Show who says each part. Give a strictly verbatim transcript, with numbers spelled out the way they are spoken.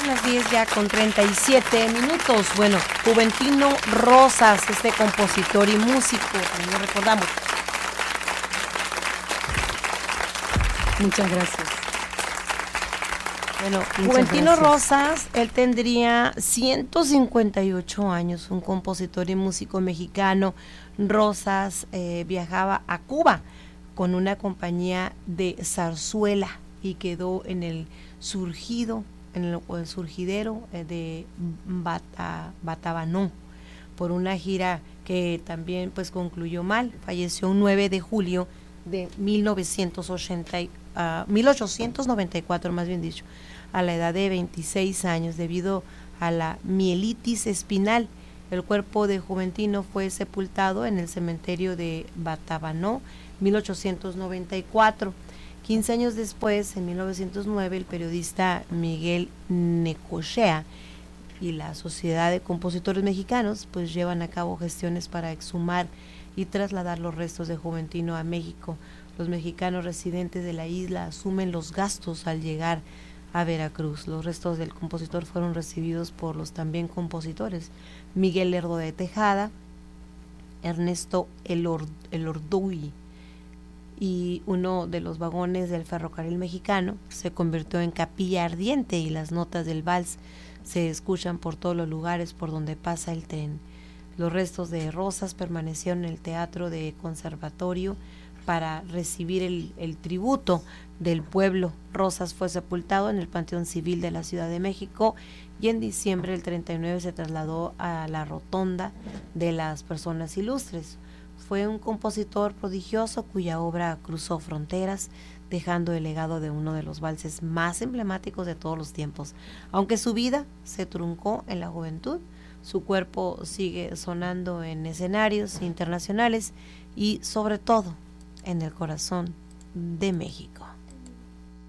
Speaker 1: Son las diez ya con treinta y siete minutos. Bueno, Juventino Rosas, este compositor y músico, como lo recordamos.
Speaker 2: Muchas gracias.
Speaker 1: Bueno,
Speaker 2: Muchas
Speaker 1: Juventino
Speaker 2: gracias.
Speaker 1: Rosas, él tendría ciento cincuenta y ocho años, un compositor y músico mexicano. Rosas eh, viajaba a Cuba con una compañía de zarzuela y quedó en el surgido, en el, el surgidero eh, de Bata, Batabanó por una gira que también pues concluyó mal. Falleció un nueve de julio de mil novecientos ochenta, uh, mil ochocientos noventa y cuatro, más bien dicho, a la edad de veintiséis años debido a la mielitis espinal. El cuerpo de Juventino fue sepultado en el cementerio de Batabanó, mil ochocientos noventa y cuatro. quince años después, en mil novecientos nueve, el periodista Miguel Necochea y la Sociedad de Compositores Mexicanos pues llevan a cabo gestiones para exhumar y trasladar los restos de Juventino a México. Los mexicanos residentes de la isla asumen los gastos al llegar a Veracruz. Los restos del compositor fueron recibidos por los también compositores Miguel Lerdo de Tejada, Ernesto Elord- Elorduy, y uno de los vagones del ferrocarril mexicano se convirtió en capilla ardiente y las notas del vals se escuchan por todos los lugares por donde pasa el tren. Los restos de Rosas permanecieron en el Teatro de Conservatorio para recibir el, el tributo del pueblo. Rosas fue sepultado en el Panteón Civil de la Ciudad de México y en diciembre del treinta y nueve se trasladó a la Rotonda de las Personas Ilustres. Fue un compositor prodigioso cuya obra cruzó fronteras, dejando el legado de uno de los valses más emblemáticos de todos los tiempos. Aunque su vida se truncó en la juventud, su cuerpo sigue sonando en escenarios internacionales y sobre todo en el corazón de México.